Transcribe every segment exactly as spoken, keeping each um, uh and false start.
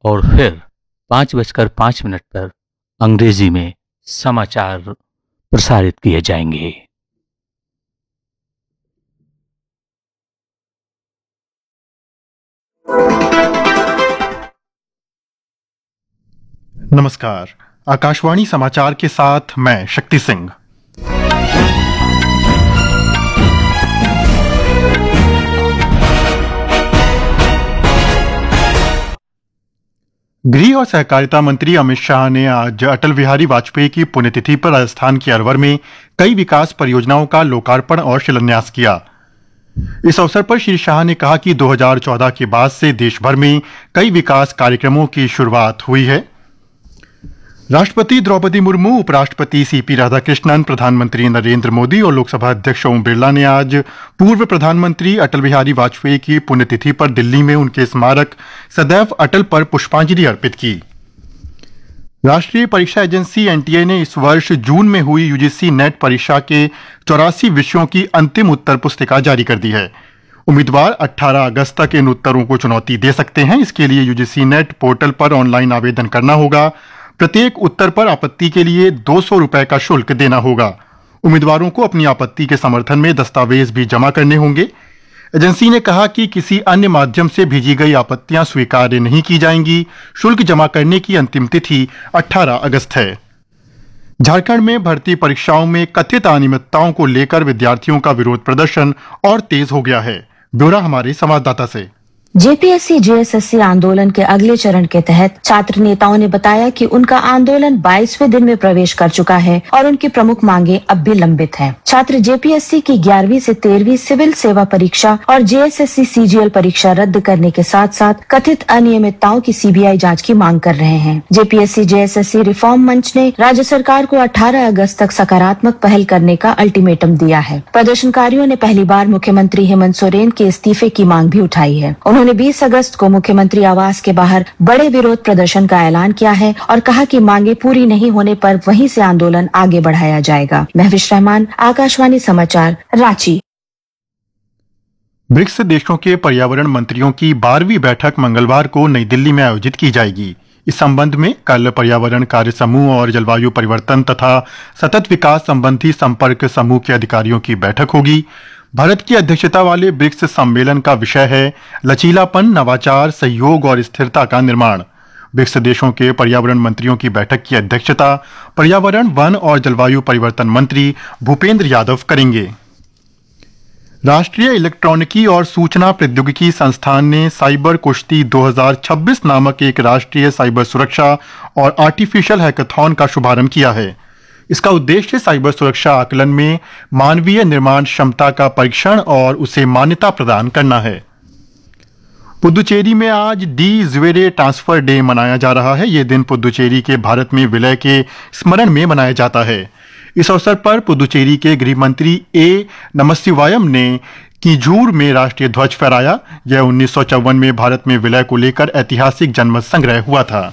और फिर पाँच बजकर पाँच मिनट पर अंग्रेजी में समाचार प्रसारित किए जाएंगे। नमस्कार, आकाशवाणी समाचार के साथ मैं शक्ति सिंह। गृह और सहकारिता मंत्री अमित शाह ने आज अटल बिहारी वाजपेयी की पुण्यतिथि पर राजस्थान के अलवर में कई विकास परियोजनाओं का लोकार्पण और शिलान्यास किया। इस अवसर पर श्री शाह ने कहा कि दो हज़ार चौदह के बाद से देश भर में कई विकास कार्यक्रमों की शुरुआत हुई है। राष्ट्रपति द्रौपदी मुर्मू, उपराष्ट्रपति सीपी राधाकृष्णन, प्रधानमंत्री नरेंद्र मोदी और लोकसभा अध्यक्ष ओम बिरला ने आज पूर्व प्रधानमंत्री अटल बिहारी वाजपेयी की पुण्यतिथि पर दिल्ली में उनके स्मारक सदैव अटल पर पुष्पांजलि अर्पित की। राष्ट्रीय परीक्षा एजेंसी एनटीए ने इस वर्ष जून में हुई यूजीसी नेट परीक्षा के चौरासी विषयों की अंतिम उत्तर पुस्तिका जारी कर दी है। उम्मीदवार अठारह अगस्त तक इन उत्तरों को चुनौती दे सकते हैं। इसके लिए यूजीसी नेट पोर्टल पर ऑनलाइन आवेदन करना होगा। प्रत्येक उत्तर पर आपत्ति के लिए दो सौ रुपए का शुल्क देना होगा। उम्मीदवारों को अपनी आपत्ति के समर्थन में दस्तावेज भी जमा करने होंगे। एजेंसी ने कहा कि किसी अन्य माध्यम से भेजी गई आपत्तियां स्वीकार्य नहीं की जाएंगी। शुल्क जमा करने की अंतिम तिथि अठारह अगस्त है। झारखंड में भर्ती परीक्षाओं में कथित अनियमितताओं को लेकर विद्यार्थियों का विरोध प्रदर्शन और तेज हो गया है। ब्यौरा हमारे संवाददाता से। जेपीएससी जेएसएससी आंदोलन के अगले चरण के तहत छात्र नेताओं ने बताया कि उनका आंदोलन बाईसवें दिन में प्रवेश कर चुका है और उनकी प्रमुख मांगे अब भी लंबित हैं। छात्र जेपीएससी की ग्यारहवीं से तेरहवीं सिविल सेवा परीक्षा और जेएसएससी सीजीएल परीक्षा रद्द करने के साथ साथ कथित अनियमितताओं की सीबीआई जांच की मांग कर रहे हैं। जेपीएससी जेएसएससी रिफॉर्म मंच ने राज्य सरकार को अठारह अगस्त तक सकारात्मक पहल करने का अल्टीमेटम दिया है। प्रदर्शनकारियों ने पहली बार मुख्यमंत्री हेमंत सोरेन के इस्तीफे की मांग भी उठाई है। उन्होंने बीस अगस्त को मुख्यमंत्री आवास के बाहर बड़े विरोध प्रदर्शन का ऐलान किया है और कहा कि मांगे पूरी नहीं होने पर वहीं से आंदोलन आगे बढ़ाया जाएगा। महविश रहमान, आकाशवाणी समाचार, रांची। ब्रिक्स देशों के पर्यावरण मंत्रियों की बारहवीं बैठक मंगलवार को नई दिल्ली में आयोजित की जाएगी। इस संबंध में कल पर्यावरण कार्य समूह और जलवायु परिवर्तन तथा सतत विकास संबंधी संपर्क समूह के अधिकारियों की बैठक होगी। भारत की अध्यक्षता वाले ब्रिक्स सम्मेलन का विषय है लचीलापन, नवाचार, सहयोग और स्थिरता का निर्माण। ब्रिक्स देशों के पर्यावरण मंत्रियों की बैठक की अध्यक्षता पर्यावरण, वन और जलवायु परिवर्तन मंत्री भूपेंद्र यादव करेंगे। राष्ट्रीय इलेक्ट्रॉनिकी और सूचना प्रौद्योगिकी संस्थान ने साइबर कुश्ती दो हज़ार छब्बीस नामक एक राष्ट्रीय साइबर सुरक्षा और आर्टिफिशियल हैकाथॉन का शुभारंभ किया है। इसका उद्देश्य साइबर सुरक्षा आकलन में मानवीय निर्माण क्षमता का परीक्षण और उसे मान्यता प्रदान करना है। पुदुचेरी में आज डी ज्वेरे ट्रांसफर डे मनाया जा रहा है। यह दिन पुदुचेरी के भारत में विलय के स्मरण में मनाया जाता है। इस अवसर पर पुदुचेरी के गृह मंत्री ए नमस्तिवायम ने कीझूर में राष्ट्रीय ध्वज फहराया। यह उन्नीस सौ चौवन में भारत में विलय को लेकर ऐतिहासिक जनमत संग्रह हुआ था।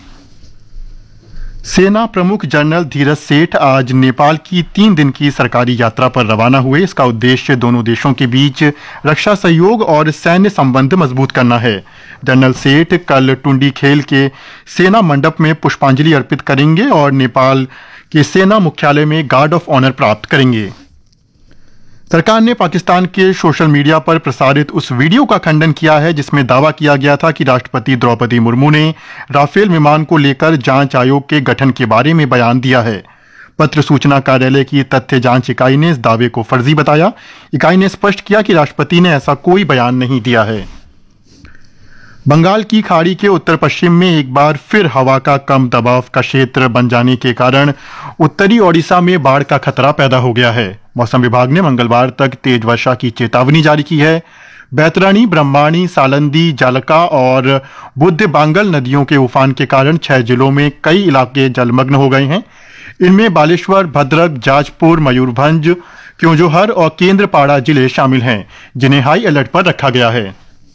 सेना प्रमुख जनरल धीरज सेठ आज नेपाल की तीन दिन की सरकारी यात्रा पर रवाना हुए। इसका उद्देश्य दोनों देशों के बीच रक्षा सहयोग और सैन्य संबंध मजबूत करना है। जनरल सेठ कल टुंडी खेल के सेना मंडप में पुष्पांजलि अर्पित करेंगे और नेपाल के सेना मुख्यालय में गार्ड ऑफ ऑनर प्राप्त करेंगे। सरकार ने पाकिस्तान के सोशल मीडिया पर प्रसारित उस वीडियो का खंडन किया है जिसमें दावा किया गया था कि राष्ट्रपति द्रौपदी मुर्मू ने राफेल विमान को लेकर जांच आयोग के गठन के बारे में बयान दिया है। पत्र सूचना कार्यालय की तथ्य जांच इकाई ने इस दावे को फर्जी बताया। इकाई ने स्पष्ट किया कि राष्ट्रपति ने ऐसा कोई बयान नहीं दिया है। बंगाल की खाड़ी के उत्तर पश्चिम में एक बार फिर हवा का कम दबाव का क्षेत्र बन जाने के कारण उत्तरी ओडिशा में बाढ़ का खतरा पैदा हो गया है। मौसम विभाग ने मंगलवार तक तेज वर्षा की चेतावनी जारी की है। बैतरणी, ब्रह्माणी, सालंदी, जालका और बुद्ध बांगल नदियों के उफान के कारण छह जिलों में कई इलाके जलमग्न हो गए हैं। इनमें बालेश्वर, भद्रक, जाजपुर, मयूरभंज, क्योंझार और केंद्रपाड़ा जिले शामिल हैं, जिन्हें हाई अलर्ट पर रखा गया है।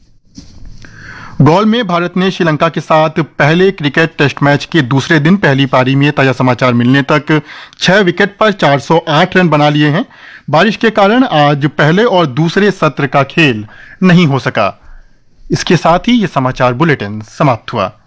गौल में भारत ने श्रीलंका के साथ पहले क्रिकेट टेस्ट मैच के दूसरे दिन पहली पारी में ताजा समाचार मिलने तक छह विकेट पर चार सौ आठ रन बना लिए हैं। बारिश के कारण आज पहले और दूसरे सत्र का खेल नहीं हो सका। इसके साथ ही ये समाचार बुलेटिन समाप्त हुआ।